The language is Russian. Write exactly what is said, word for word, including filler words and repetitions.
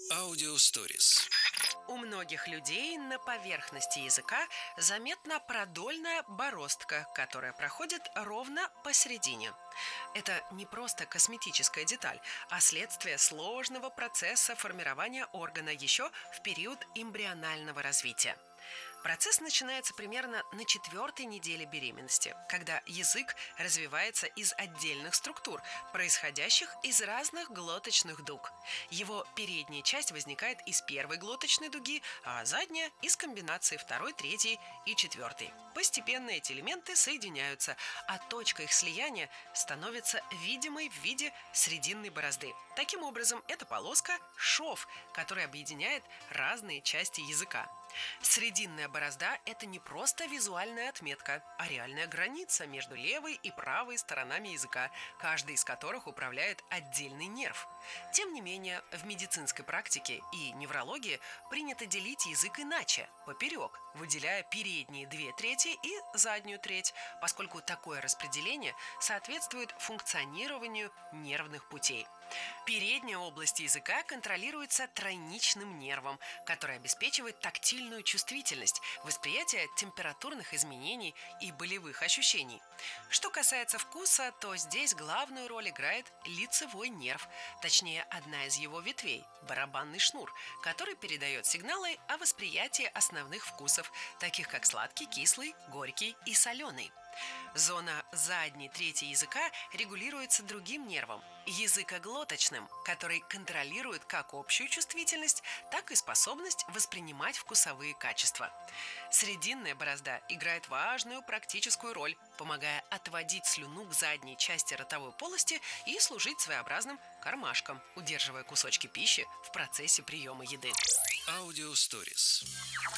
Аудиосторис. У многих людей на поверхности языка заметна продольная бороздка, которая проходит ровно посередине. Это не просто косметическая деталь, а следствие сложного процесса формирования органа еще в период эмбрионального развития. Процесс начинается примерно на четвертой неделе беременности, когда язык развивается из отдельных структур, происходящих из разных глоточных дуг. Его передняя часть возникает из первой глоточной дуги, а задняя – из комбинации второй, третьей и четвертой. Постепенно эти элементы соединяются, а точка их слияния становится видимой в виде срединной борозды. Таким образом, эта полоска – шов, который объединяет разные части языка. Срединная борозда – это не просто визуальная отметка, а реальная граница между левой и правой сторонами языка, каждый из которых управляет отдельный нерв. Тем не менее, в медицинской практике и неврологии принято делить язык иначе – поперек, выделяя передние две трети и заднюю треть, поскольку такое распределение соответствует функционированию нервных путей. Передняя область языка контролируется тройничным нервом, который обеспечивает тактильную чувствительность, восприятие температурных изменений и болевых ощущений. Что касается вкуса, то здесь главную роль играет лицевой нерв, точнее одна из его ветвей – барабанный шнур, который передает сигналы о восприятии основных вкусов, таких как сладкий, кислый, горький и соленый. Зона задней трети языка регулируется другим нервом – языкоглоточным, который контролирует как общую чувствительность, так и способность воспринимать вкусовые качества. Срединная борозда играет важную практическую роль, помогая отводить слюну к задней части ротовой полости и служить своеобразным кармашком, удерживая кусочки пищи в процессе приема еды. Аудиосторис.